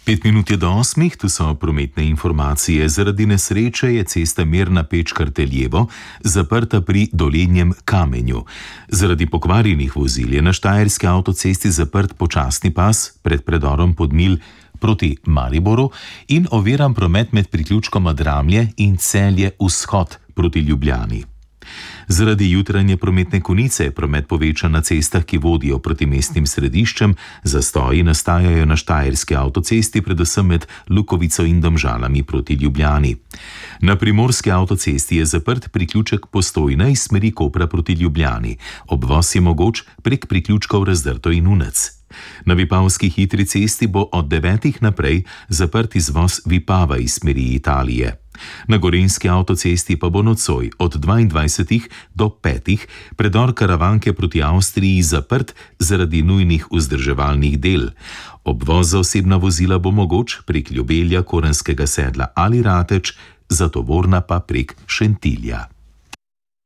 7:05, tu so prometne informacije. Zaradi nesreče je cesta Mirna Peč-Karteljevo zaprta pri Dolenjem Kamenju. Zaradi pokvarjenih vozil je na štajerski avtocesti zaprt počasni pas pred predorom Podmilj proti Mariboru in oviran promet med priključkoma Dramlje in Celje vzhod proti Ljubljani. Zaradi jutranje prometne konice je promet povečan na cestah, ki vodijo proti mestnim središčem, zastoji nastajajo na štajerski avtocesti, predvsem med Lukovico in Domžalami proti Ljubljani. Na primorski avtocesti je zaprt priključek Postojna iz smeri Kopra proti Ljubljani. Obvoz je mogoč prek priključkov Razdrto in Unec. Na vipavski hitri cesti bo od 9. naprej zaprt izvoz Vipava iz smeri Italije. Na gorenjski avtocesti pa bo nocoj od 22. do 5. predor Karavanke proti Avstriji zaprt zaradi nujnih vzdrževalnih del. Obvoz za osebna vozila bo mogoč prek Ljubelja, Korenskega Sedla ali Rateč, za tovorna pa prek Šentilja.